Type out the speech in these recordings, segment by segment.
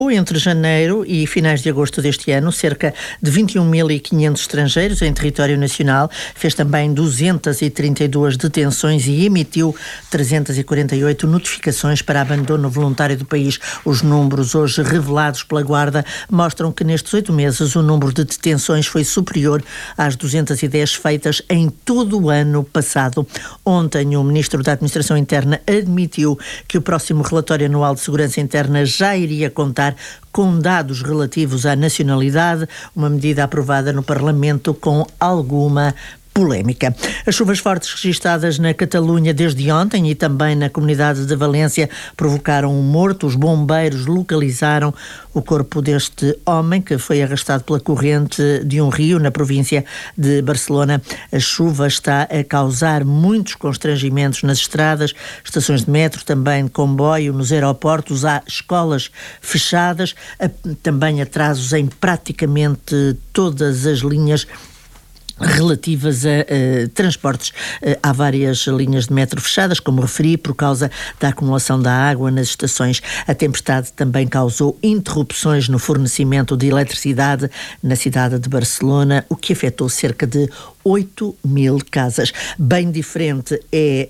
Entre janeiro e finais de agosto deste ano, cerca de 21.500 estrangeiros em território nacional, fez também 232 detenções e emitiu 348 notificações para abandono voluntário do país. Os números hoje revelados pela Guarda mostram que nestes 8 meses o número de detenções foi superior às 210 feitas em todo o ano passado. Ontem, o Ministro da Administração Interna admitiu que o próximo relatório anual de segurança interna já iria contar com dados relativos à nacionalidade, uma medida aprovada no Parlamento com alguma polémica. As chuvas fortes registadas na Catalunha desde ontem e também na comunidade de Valência provocaram um morto. Os bombeiros localizaram o corpo deste homem que foi arrastado pela corrente de um rio na província de Barcelona. A chuva está a causar muitos constrangimentos nas estradas, estações de metro, também de comboio, nos aeroportos. Há escolas fechadas, também atrasos em praticamente todas as linhas relativas a transportes. Há várias linhas de metro fechadas, como referi, por causa da acumulação da água nas estações. A tempestade também causou interrupções no fornecimento de eletricidade na cidade de Barcelona, o que afetou cerca de 8.000 casas. Bem diferente é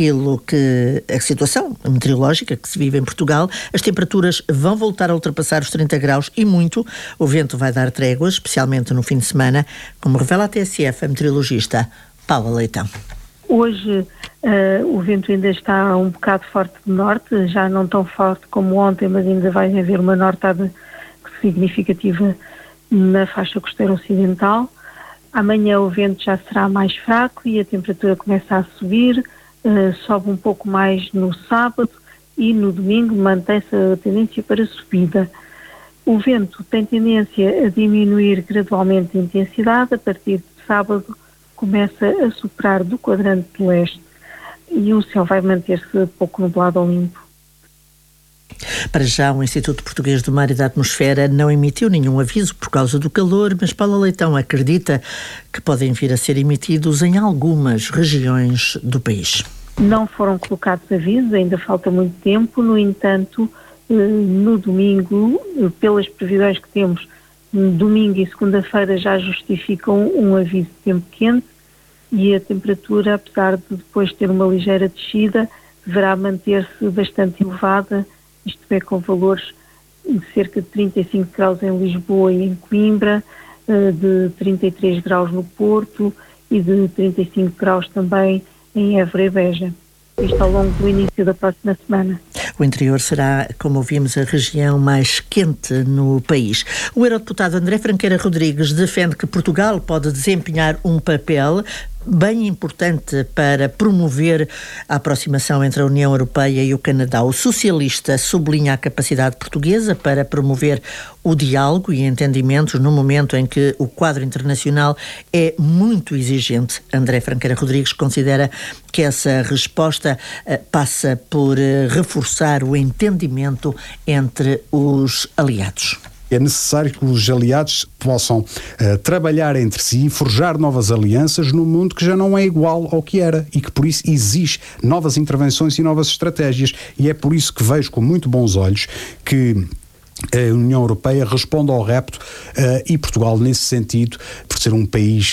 a situação meteorológica que se vive em Portugal. As temperaturas vão voltar a ultrapassar os 30 graus e muito. O vento vai dar tréguas, especialmente no fim de semana, como revela a TSF, a meteorologista Paula Leitão. Hoje o vento ainda está um bocado forte de norte, já não tão forte como ontem, mas ainda vai haver uma nortada significativa na faixa costeira ocidental. Amanhã o vento já será mais fraco e a temperatura começa a subir, sobe um pouco mais no sábado e no domingo mantém-se a tendência para subida. O vento tem tendência a diminuir gradualmente de intensidade. A partir de sábado começa a soprar do quadrante leste e o céu vai manter-se pouco nublado ou limpo. Para já, o Instituto Português do Mar e da Atmosfera não emitiu nenhum aviso por causa do calor, mas Paula Leitão acredita que podem vir a ser emitidos em algumas regiões do país. Não foram colocados avisos, ainda falta muito tempo. No entanto, no domingo, pelas previsões que temos, domingo e segunda-feira já justificam um aviso de tempo quente e a temperatura, apesar de depois ter uma ligeira descida, deverá manter-se bastante elevada, isto é, com valores de cerca de 35 graus em Lisboa e em Coimbra, de 33 graus no Porto e de 35 graus também em Évora e Beja. Isto ao longo do início da próxima semana. O interior será, como ouvimos, a região mais quente no país. O eurodeputado André Franqueira Rodrigues defende que Portugal pode desempenhar um papel bem importante para promover a aproximação entre a União Europeia e o Canadá. O socialista sublinha a capacidade portuguesa para promover o diálogo e entendimentos no momento em que o quadro internacional é muito exigente. André Franqueira Rodrigues considera que essa resposta passa por reforçar o entendimento entre os aliados. É necessário que os aliados possam trabalhar entre si e forjar novas alianças num mundo que já não é igual ao que era e que por isso exige novas intervenções e novas estratégias. E é por isso que vejo com muito bons olhos que a União Europeia responde ao repto e Portugal, nesse sentido, por ser um país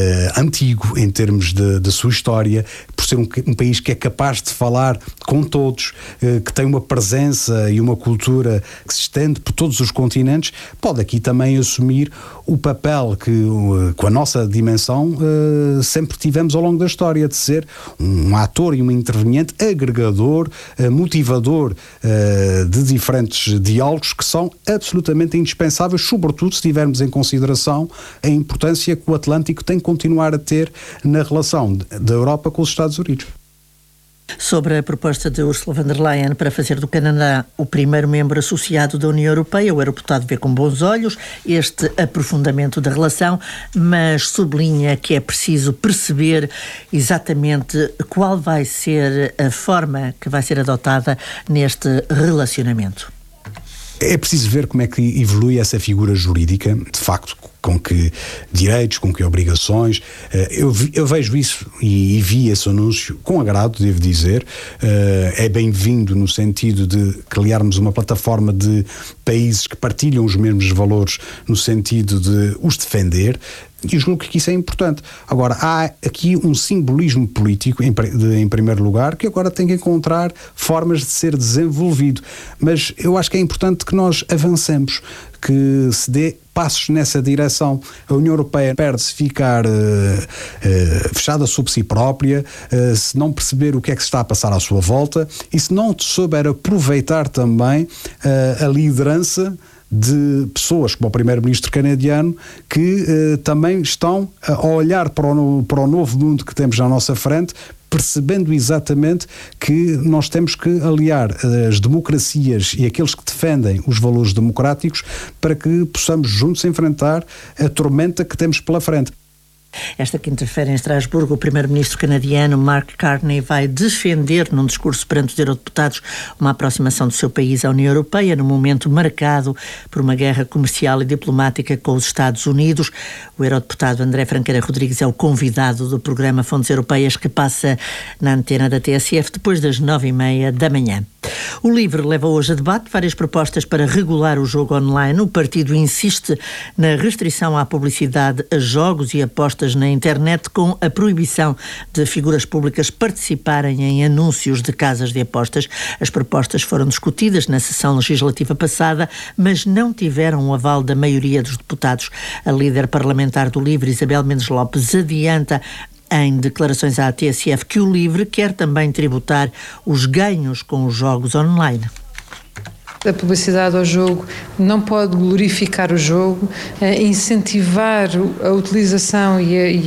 antigo em termos de sua história, por ser um país que é capaz de falar com todos, que tem uma presença e uma cultura que se estende por todos os continentes, pode aqui também assumir o papel que, com a nossa dimensão, sempre tivemos ao longo da história, de ser um ator e um interveniente agregador, motivador de diferentes diálogos que são absolutamente indispensáveis, sobretudo se tivermos em consideração a importância que o Atlântico tem que continuar a ter na relação da Europa com os Estados Unidos. Sobre a proposta de Ursula von der Leyen para fazer do Canadá o primeiro membro associado da União Europeia, o eurodeputado vê com bons olhos este aprofundamento da relação, mas sublinha que é preciso perceber exatamente qual vai ser a forma que vai ser adotada neste relacionamento. É preciso ver como é que evolui essa figura jurídica, de facto, com que direitos, com que obrigações. Eu vejo isso e vi esse anúncio com agrado, devo dizer. É bem-vindo no sentido de criarmos uma plataforma de países que partilham os mesmos valores no sentido de os defender. E eu julgo que isso é importante. Agora, há aqui um simbolismo político, em primeiro lugar, que agora tem que encontrar formas de ser desenvolvido. Mas eu acho que é importante que nós avancemos, que se dê passos nessa direção. A União Europeia perde-se ficar fechada sobre si própria, se não perceber o que é que se está a passar à sua volta e se não souber aproveitar também a liderança de pessoas como o primeiro-ministro canadiano que também estão a olhar para o novo mundo que temos à nossa frente, percebendo exatamente que nós temos que aliar as democracias e aqueles que defendem os valores democráticos para que possamos juntos enfrentar a tormenta que temos pela frente. Esta quinta-feira em Estrasburgo, o primeiro-ministro canadiano Mark Carney vai defender num discurso perante os eurodeputados uma aproximação do seu país à União Europeia num momento marcado por uma guerra comercial e diplomática com os Estados Unidos. O eurodeputado André Franqueira Rodrigues é o convidado do programa Fontes Europeias que passa na antena da TSF depois das 9h30 da manhã. O LIVRE leva hoje a debate várias propostas para regular o jogo online. O partido insiste na restrição à publicidade a jogos e apostas na internet, com a proibição de figuras públicas participarem em anúncios de casas de apostas. As propostas foram discutidas na sessão legislativa passada, mas não tiveram o aval da maioria dos deputados. A líder parlamentar do LIVRE, Isabel Mendes Lopes, adianta em declarações à TSF que o LIVRE quer também tributar os ganhos com os jogos online. A publicidade ao jogo não pode glorificar o jogo, incentivar a utilização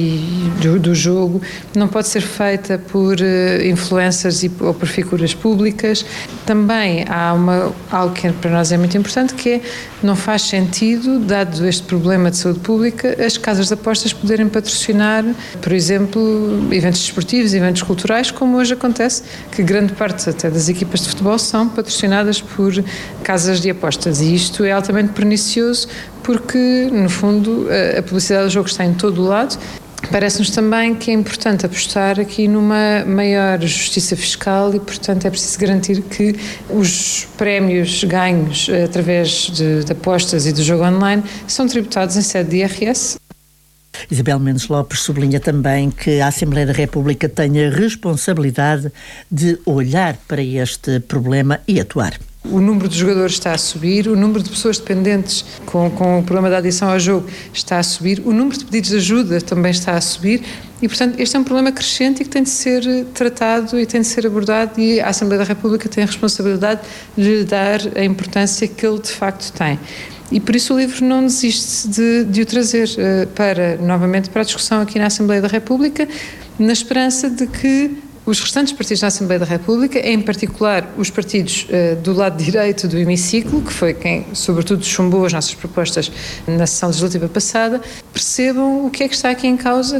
do jogo não pode ser feita por influencers ou por figuras públicas. Também há algo que para nós é muito importante, que é, não faz sentido, dado este problema de saúde pública, as casas de apostas poderem patrocinar, por exemplo, eventos desportivos, eventos culturais, como hoje acontece, que grande parte até das equipas de futebol são patrocinadas por casas de apostas, e isto é altamente pernicioso porque, no fundo, a publicidade do jogo está em todo o lado. Parece-nos também que é importante apostar aqui numa maior justiça fiscal e, portanto, é preciso garantir que os prémios ganhos através de apostas e do jogo online são tributados em sede de IRS. Isabel Mendes Lopes sublinha também que a Assembleia da República tem a responsabilidade de olhar para este problema e atuar. O número de jogadores está a subir, o número de pessoas dependentes com o problema da adição ao jogo está a subir, o número de pedidos de ajuda também está a subir e, portanto, este é um problema crescente e que tem de ser tratado e tem de ser abordado, e a Assembleia da República tem a responsabilidade de lhe dar a importância que ele de facto tem. E por isso o LIVRE não desiste de o trazer novamente para a discussão aqui na Assembleia da República, na esperança de que os restantes partidos na Assembleia da República, em particular os partidos do lado direito do hemiciclo, que foi quem, sobretudo, chumbou as nossas propostas na sessão legislativa passada, percebam o que é que está aqui em causa.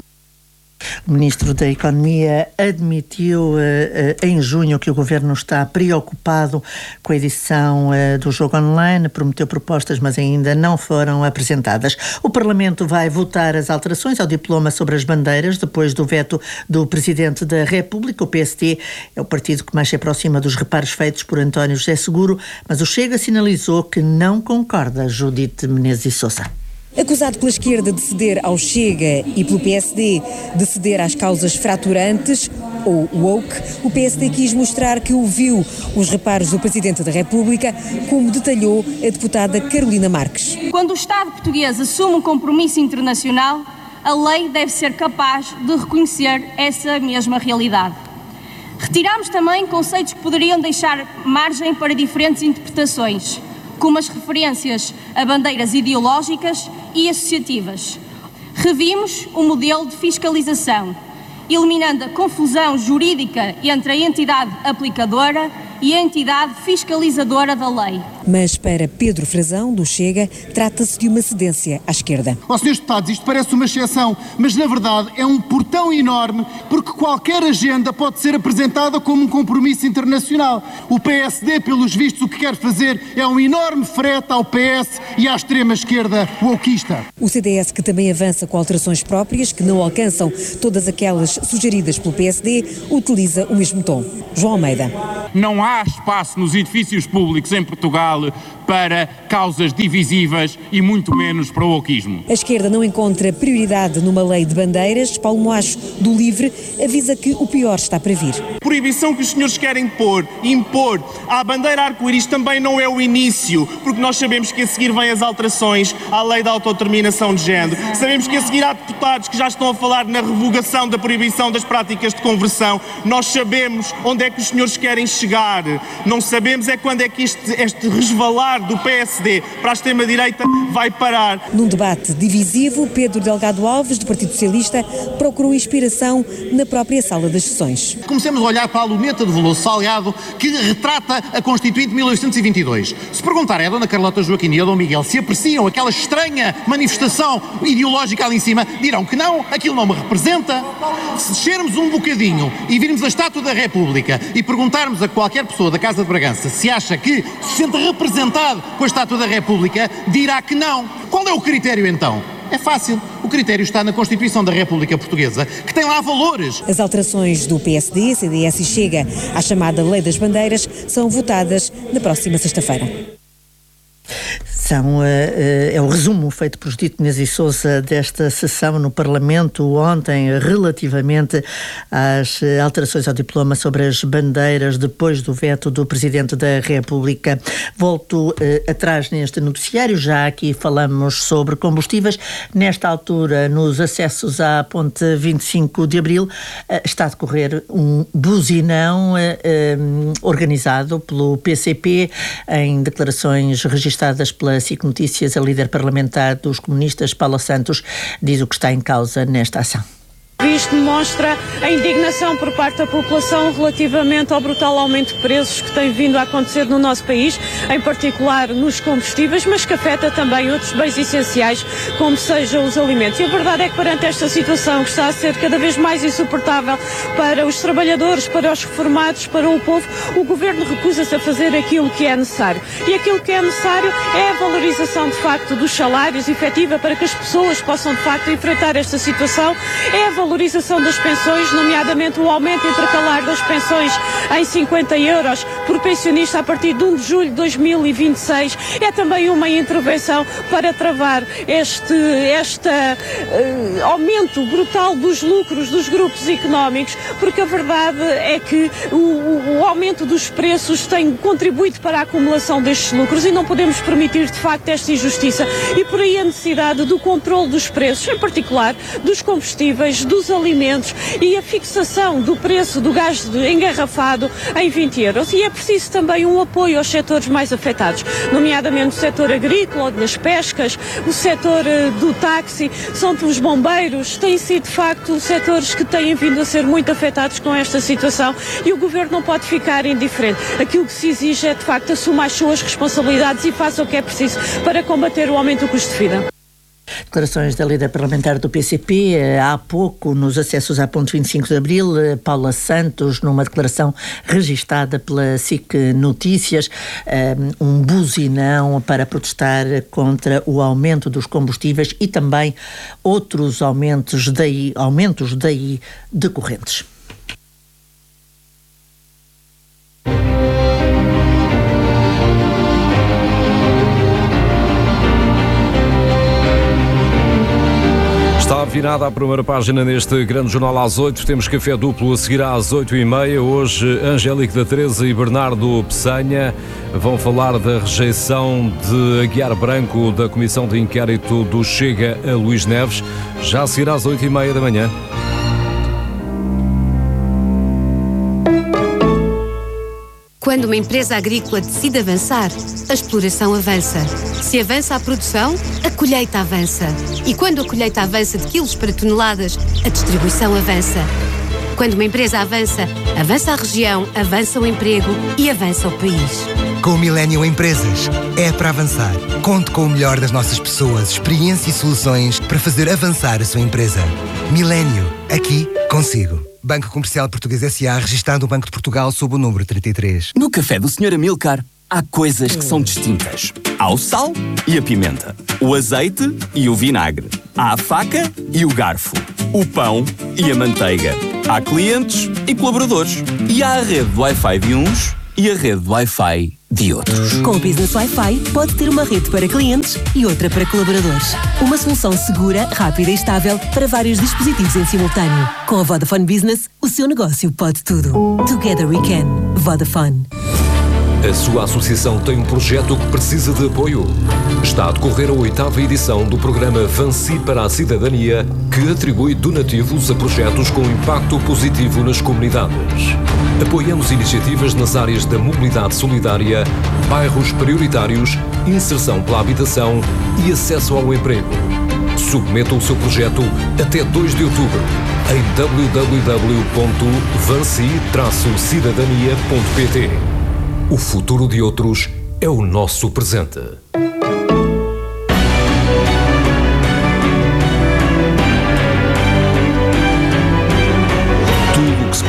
O Ministro da Economia admitiu em junho que o Governo está preocupado com a edição do jogo online, prometeu propostas, mas ainda não foram apresentadas. O Parlamento vai votar as alterações ao diploma sobre as bandeiras depois do veto do Presidente da República. O PSD é o partido que mais se aproxima dos reparos feitos por António José Seguro, mas o Chega sinalizou que não concorda. Judite Menezes e Sousa. Acusado pela esquerda de ceder ao Chega e pelo PSD de ceder às causas fraturantes, ou woke, o PSD quis mostrar que ouviu os reparos do Presidente da República, como detalhou a deputada Carolina Marques. Quando o Estado português assume um compromisso internacional, a lei deve ser capaz de reconhecer essa mesma realidade. Retiramos também conceitos que poderiam deixar margem para diferentes interpretações, como as referências a bandeiras ideológicas e associativas. Revimos o modelo de fiscalização, eliminando a confusão jurídica entre a entidade aplicadora e a entidade fiscalizadora da lei. Mas para Pedro Frazão, do Chega, trata-se de uma cedência à esquerda. Ó, senhores deputados, isto parece uma exceção, mas na verdade é um portão enorme, porque qualquer agenda pode ser apresentada como um compromisso internacional. O PSD, pelos vistos, o que quer fazer é um enorme frete ao PS e à extrema-esquerda wokista. O CDS, que também avança com alterações próprias, que não alcançam todas aquelas sugeridas pelo PSD, utiliza o mesmo tom. João Almeida. Não há espaço nos edifícios públicos em Portugal para causas divisivas e muito menos para o wokismo. A esquerda não encontra prioridade numa lei de bandeiras. Paulo Moacho, do LIVRE, avisa que o pior está para vir. A proibição que os senhores querem impor à bandeira arco-íris também não é o início, porque nós sabemos que a seguir vêm as alterações à lei da autodeterminação de género. Sabemos que a seguir há deputados que já estão a falar na revogação da proibição das práticas de conversão. Nós sabemos onde é que os senhores querem chegar. Não sabemos é quando é que este resvalar do PSD para a extrema-direita vai parar. Num debate divisivo, Pedro Delgado Alves, do Partido Socialista, procurou inspiração na própria sala das sessões. Comecemos a olhar para a luneta de Veloso Salgado, que retrata a Constituinte de 1822. Se perguntarem à Dona Carlota Joaquim e ao Dom Miguel se apreciam aquela estranha manifestação ideológica ali em cima, dirão que não, aquilo não me representa. Se descermos um bocadinho e virmos a Estátua da República e perguntarmos a qualquer pessoa da Casa de Bragança se acha que se sente representado com a Estátua da República, dirá que não. Qual é o critério então? É fácil. O critério está na Constituição da República Portuguesa, que tem lá valores. As alterações do PSD, CDS e Chega à chamada Lei das Bandeiras são votadas na próxima sexta-feira. É o resumo feito por Judite Menezes e Sousa desta sessão no Parlamento ontem relativamente às alterações ao diploma sobre as bandeiras depois do veto do Presidente da República. Volto atrás neste noticiário, já aqui falamos sobre combustíveis. Nesta altura, nos acessos à Ponte 25 de Abril, está a decorrer um buzinão organizado pelo PCP em declarações registadas pela SIC Notícias. A líder parlamentar dos comunistas, Paula Santos, diz o que está em causa nesta ação. Isto demonstra a indignação por parte da população relativamente ao brutal aumento de preços que tem vindo a acontecer no nosso país, em particular nos combustíveis, mas que afeta também outros bens essenciais, como sejam os alimentos. E a verdade é que perante esta situação que está a ser cada vez mais insuportável para os trabalhadores, para os reformados, para o povo, o Governo recusa-se a fazer aquilo que é necessário. E aquilo que é necessário é a valorização, de facto, dos salários efetiva para que as pessoas possam, de facto, enfrentar esta situação, é a valorização das pensões, nomeadamente o aumento intercalar das pensões em 50 euros por pensionista a partir de 1 de julho de 2026. É também uma intervenção para travar este aumento brutal dos lucros dos grupos económicos, porque a verdade é que o aumento dos preços tem contribuído para a acumulação destes lucros e não podemos permitir, de facto, esta injustiça. E por aí a necessidade do controle dos preços, em particular dos combustíveis, dos alimentos e a fixação do preço do gás engarrafado em 20 euros. E é preciso também um apoio aos setores mais afetados, nomeadamente o setor agrícola, das pescas, o setor do táxi, são os bombeiros, têm sido de facto setores que têm vindo a ser muito afetados com esta situação e o Governo não pode ficar indiferente. Aquilo que se exige é de facto assumir as suas responsabilidades e faça o que é preciso para combater o aumento do custo de vida. Declarações da líder parlamentar do PCP, há pouco, nos acessos à Ponte 25 de Abril, Paula Santos, numa declaração registada pela SIC Notícias, um buzinão para protestar contra o aumento dos combustíveis e também outros aumentos daí decorrentes. Está virada a primeira página neste grande jornal às 8. Temos café duplo a seguir às 8h30. Hoje, Angélica da Teresa e Bernardo Peçanha vão falar da rejeição de Aguiar Branco da Comissão de Inquérito do Chega a Luís Neves. Já a seguir às 8h30 da manhã. Quando uma empresa agrícola decide avançar, a exploração avança. Se avança a produção, a colheita avança. E quando a colheita avança de quilos para toneladas, a distribuição avança. Quando uma empresa avança, avança a região, avança o emprego e avança o país. Com o Millennium Empresas, é para avançar. Conte com o melhor das nossas pessoas, experiência e soluções para fazer avançar a sua empresa. Millennium, aqui consigo. Banco Comercial Português S.A., registado no Banco de Portugal sob o número 33. No café do Sr. Amilcar, há coisas que são distintas. Há o sal e a pimenta, o azeite e o vinagre, há a faca e o garfo, o pão e a manteiga. Há clientes e colaboradores. E há a rede de Wi-Fi de uns e a rede de Wi-Fi de outros. Com o Business Wi-Fi, pode ter uma rede para clientes e outra para colaboradores. Uma solução segura, rápida e estável para vários dispositivos em simultâneo. Com a Vodafone Business, o seu negócio pode tudo. Together we can. Vodafone. A sua associação tem um projeto que precisa de apoio. Está a decorrer a 8ª edição do programa Vansi para a Cidadania, que atribui donativos a projetos com impacto positivo nas comunidades. Apoiamos iniciativas nas áreas da mobilidade solidária, bairros prioritários, inserção pela habitação e acesso ao emprego. Submeta o seu projeto até 2 de outubro em www.vansi-cidadania.pt. O futuro de outros é o nosso presente. Tudo o que se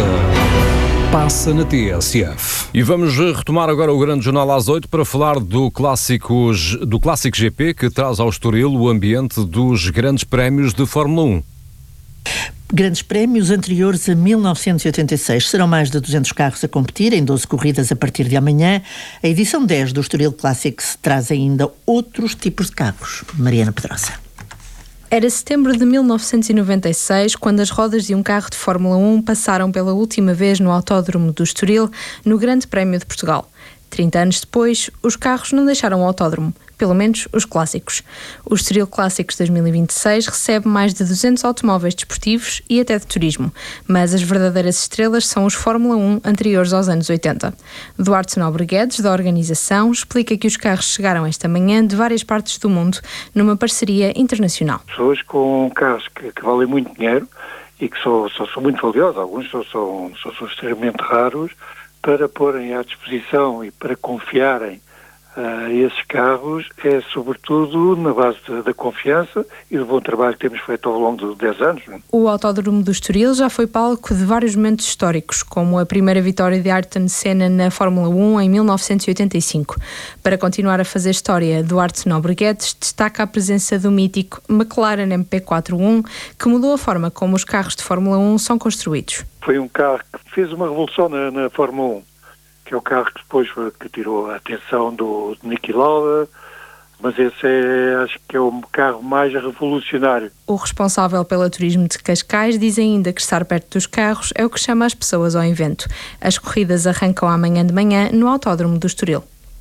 passa na TSF. E vamos retomar agora o Grande Jornal às 8 para falar do Clássico GP, que traz ao Estoril o ambiente dos grandes prémios de Fórmula 1. Grandes prémios anteriores a 1986. Serão mais de 200 carros a competir em 12 corridas a partir de amanhã. A edição 10 do Estoril Classics traz ainda outros tipos de carros. Mariana Pedrosa. Era setembro de 1996, quando as rodas de um carro de Fórmula 1 passaram pela última vez no Autódromo do Estoril, no Grande Prémio de Portugal. 30 anos depois, os carros não deixaram o autódromo, pelo menos os clássicos. O Estoril Classics 2026 recebe mais de 200 automóveis desportivos e até de turismo, mas as verdadeiras estrelas são os Fórmula 1 anteriores aos anos 80. Duarte Nobre Guedes, da organização, explica que os carros chegaram esta manhã de várias partes do mundo, numa parceria internacional. Pessoas com carros que valem muito dinheiro e que são muito valiosos, alguns são extremamente raros, para porem à disposição e para confiarem a esses carros é sobretudo na base da confiança e do bom trabalho que temos feito ao longo de 10 anos. O Autódromo do Estoril já foi palco de vários momentos históricos, como a primeira vitória de Ayrton Senna na Fórmula 1 em 1985. Para continuar a fazer história, Duarte Nobre Guedes destaca a presença do mítico McLaren MP4-1, que mudou a forma como os carros de Fórmula 1 são construídos. Foi um carro que fez uma revolução na Fórmula 1, que é o carro que depois que tirou a atenção do Niki Lauda, mas esse acho que é o carro mais revolucionário. O responsável pelo turismo de Cascais diz ainda que estar perto dos carros é o que chama as pessoas ao evento. As corridas arrancam amanhã de manhã no Autódromo do Estoril.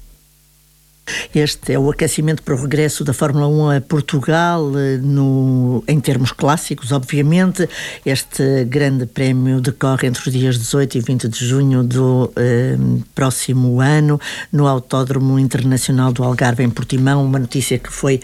Este é o aquecimento para o regresso da Fórmula 1 a Portugal, em termos clássicos, obviamente. Este grande prémio decorre entre os dias 18 e 20 de junho do próximo ano, no Autódromo Internacional do Algarve, em Portimão. Uma notícia que foi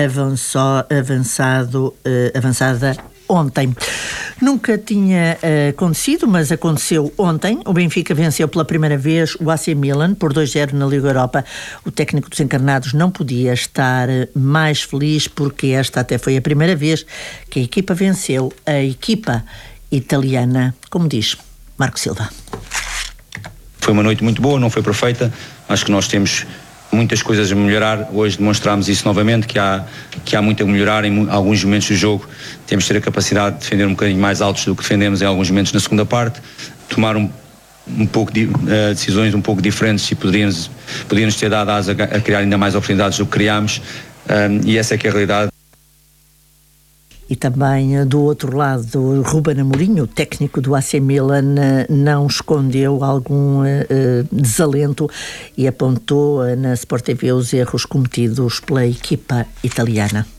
avançada ontem. Nunca tinha acontecido, mas aconteceu ontem. O Benfica venceu pela primeira vez o AC Milan por 2-0 na Liga Europa. O técnico dos encarnados não podia estar mais feliz, porque esta até foi a primeira vez que a equipa venceu a equipa italiana, como diz Marco Silva. Foi uma noite muito boa, não foi perfeita. Acho que nós temos muitas coisas a melhorar. Hoje demonstramos isso novamente, que há muito a melhorar em alguns momentos do jogo. Temos de ter a capacidade de defender um bocadinho mais altos do que defendemos em alguns momentos na segunda parte, tomar um pouco de decisões um pouco diferentes e poderíamos ter dado asa a criar ainda mais oportunidades do que criámos, e essa é que é a realidade. E também, do outro lado, Ruben Amorim, o técnico do AC Milan, não escondeu algum desalento e apontou na Sport TV os erros cometidos pela equipa italiana.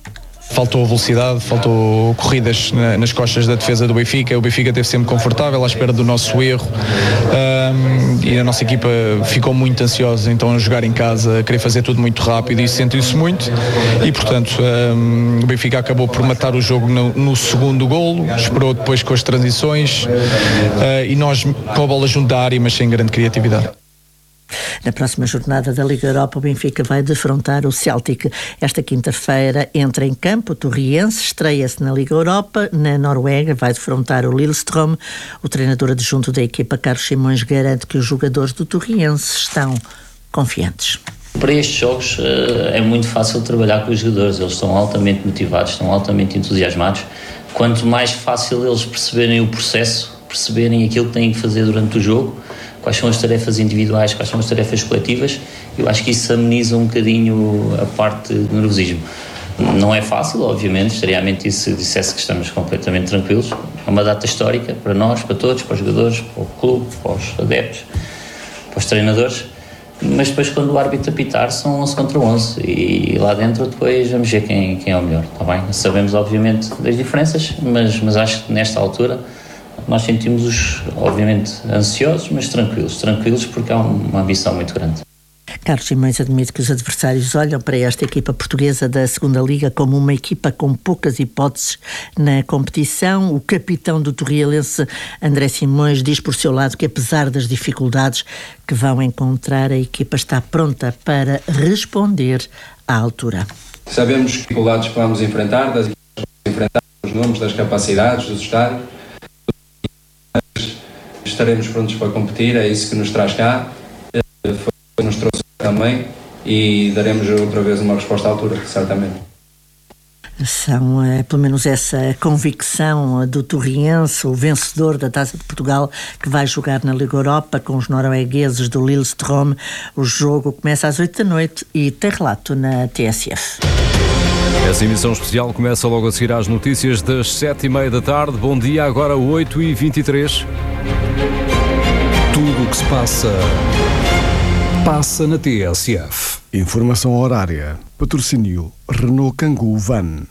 Faltou velocidade, faltou corridas nas costas da defesa do Benfica. O Benfica esteve sempre confortável à espera do nosso erro, e a nossa equipa ficou muito ansiosa então a jogar em casa, a querer fazer tudo muito rápido, e isso sentiu-se muito, e portanto o Benfica acabou por matar o jogo no segundo golo, esperou depois com as transições, e nós com a bola junto da área, mas sem grande criatividade. Na próxima jornada da Liga Europa, o Benfica vai defrontar o Celtic. Esta quinta-feira entra em campo o Torriense, estreia-se na Liga Europa. Na Noruega vai defrontar o Lillestrøm. O treinador adjunto da equipa, Carlos Simões, garante que os jogadores do Torriense estão confiantes. Para estes jogos é muito fácil trabalhar com os jogadores. Eles estão altamente motivados, estão altamente entusiasmados. Quanto mais fácil eles perceberem o processo, perceberem aquilo que têm que fazer durante o jogo, quais são as tarefas individuais, quais são as tarefas coletivas, eu acho que isso ameniza um bocadinho a parte do nervosismo. Não é fácil, obviamente, estaria a mentir se dissesse que estamos completamente tranquilos. É uma data histórica para nós, para todos, para os jogadores, para o clube, para os adeptos, para os treinadores, mas depois quando o árbitro apitar são 11 contra 11 e lá dentro depois vamos ver quem é o melhor, está bem? Sabemos obviamente das diferenças, mas acho que nesta altura nós sentimos-os, obviamente, ansiosos, mas tranquilos porque há uma ambição muito grande. Carlos Simões admite que os adversários olham para esta equipa portuguesa da Segunda Liga como uma equipa com poucas hipóteses na competição. O capitão do Torrielense, André Simões, diz por seu lado que, apesar das dificuldades que vão encontrar, a equipa está pronta para responder à altura. Sabemos as dificuldades que vamos enfrentar, os números, das capacidades dos estádios. Estaremos prontos para competir, é isso que nos traz cá, foi o que nos trouxe também, e daremos outra vez uma resposta à altura, certamente. São, pelo menos, essa convicção do Torriense, o vencedor da Taça de Portugal, que vai jogar na Liga Europa com os noruegueses do Lillestrøm. O jogo começa às 8 da noite e tem relato na TSF. Essa emissão especial começa logo a seguir às notícias das 7h30 da tarde. Bom dia, agora 8h23. Tudo o que se passa na TSF. Informação horária. Patrocínio Renault Kangoo Van.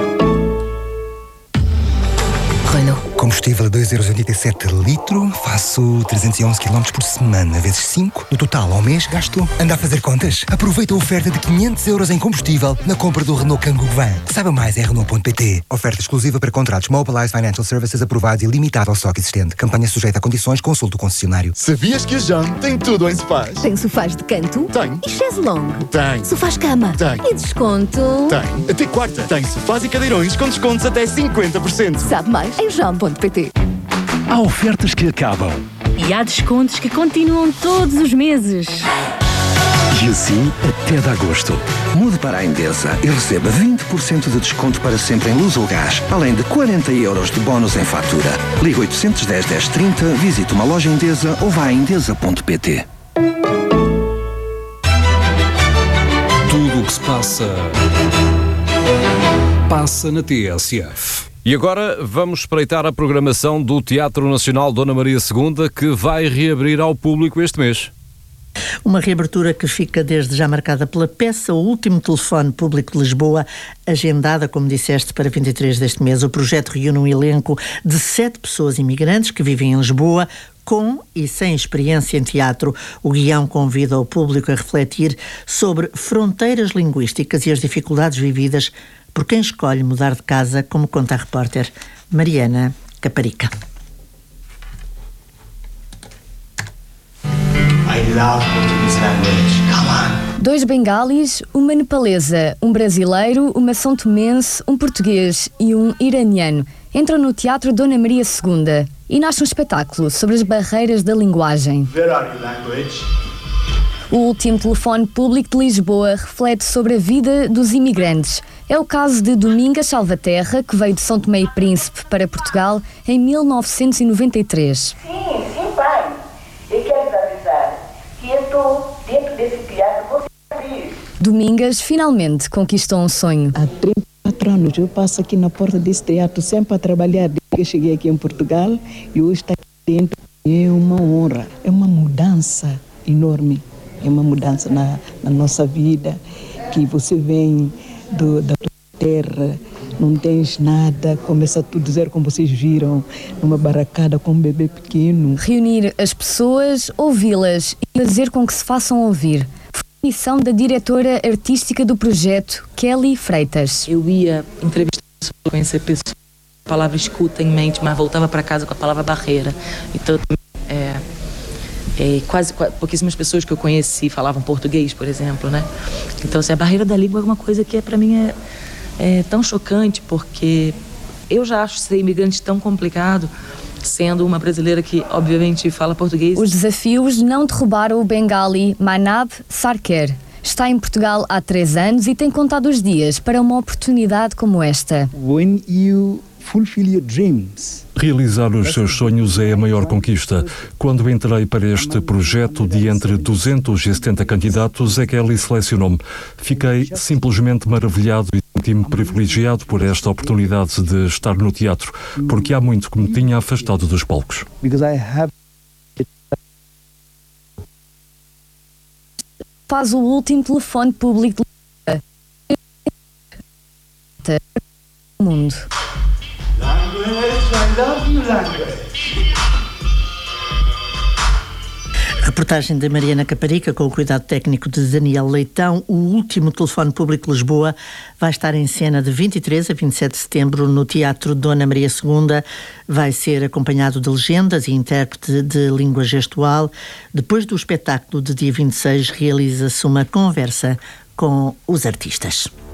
Renault. Combustível a 2,87€ litro, faço 311 km por semana, vezes 5. No total, ao mês, gasto. Anda a fazer contas? Aproveita a oferta de 500€ em combustível na compra do Renault Kangoo Van. Saiba mais em Renault.pt. Oferta exclusiva para contratos Mobilize Financial Services aprovados e limitado ao estoque existente. Campanha sujeita a condições, consulte o concessionário. Sabias que a Jam tem tudo em sofás? Tem sofás de canto? Tem. E chaise longue? Tem. Sofás cama? Tem. E desconto? Tem. Até quarta. Tem sofás e cadeirões com descontos até 50%. Sabe mais em jam.pt. Há ofertas que acabam. E há descontos que continuam todos os meses. E assim até de agosto. Mude para a Endesa e receba 20% de desconto para sempre em luz ou gás, além de 40€ de bónus em fatura. Ligue 810 1030, visite uma loja Endesa ou vá a endesa.pt. Tudo o que se passa na TSF. E agora vamos espreitar a programação do Teatro Nacional Dona Maria II, que vai reabrir ao público este mês. Uma reabertura que fica desde já marcada pela peça O Último Telefone Público de Lisboa, agendada, como disseste, para 23 deste mês. O projeto reúne um elenco de 7 pessoas imigrantes que vivem em Lisboa, com e sem experiência em teatro. O guião convida o público a refletir sobre fronteiras linguísticas e as dificuldades vividas por quem escolhe mudar de casa, como conta a repórter Mariana Caparica. I love Portuguese language. Come on. 2 bengalis, uma nepalesa, um brasileiro, uma são tomense, um português e um iraniano entram no Teatro Dona Maria II e nasce um espetáculo sobre as barreiras da linguagem. Where are you, language? O Último Telefone Público de Lisboa reflete sobre a vida dos imigrantes. É o caso de Domingas Salvaterra, que veio de São Tomé e Príncipe para Portugal em 1993. Sim, pai. Eu quero avisar que eu estou dentro desse teatro, vou abrir. Domingas finalmente conquistou um sonho. Há 34 anos eu passo aqui na porta desse teatro sempre a trabalhar desde que cheguei aqui em Portugal e hoje estar aqui dentro é uma honra, é uma mudança enorme. É uma mudança na nossa vida, que você vem da tua terra, não tens nada, começa tudo a dizer como vocês viram, numa barracada com um bebê pequeno. Reunir as pessoas, ouvi-las e fazer com que se façam ouvir. Foi a missão da diretora artística do projeto, Kelly Freitas. Eu ia entrevistar pessoas, conhecer pessoas, a palavra escuta em mente, mas voltava para casa com a palavra barreira. Então, quase pouquíssimas pessoas que eu conheci falavam português, por exemplo, né? Então, assim, a barreira da língua é uma coisa que para mim é tão chocante, porque eu já acho ser imigrante tão complicado, sendo uma brasileira que, obviamente, fala português. Os desafios não derrubaram o bengali Manab Sarker. Está em Portugal há 3 anos e tem contado os dias para uma oportunidade como esta. When you fulfill your dreams. Realizar os seus sonhos é a maior conquista. Quando entrei para este projeto, de entre 270 candidatos, a Kelly selecionou-me. Fiquei simplesmente maravilhado e senti-me privilegiado por esta oportunidade de estar no teatro, porque há muito que me tinha afastado dos palcos. Faz o último telefone público do mundo. Reportagem da Mariana Caparica com o cuidado técnico de Daniel Leitão. O último telefone público de Lisboa vai estar em cena de 23 a 27 de setembro no Teatro Dona Maria II. Vai ser acompanhado de legendas e intérprete de língua gestual. Depois do espetáculo de dia 26, realiza-se uma conversa com os artistas.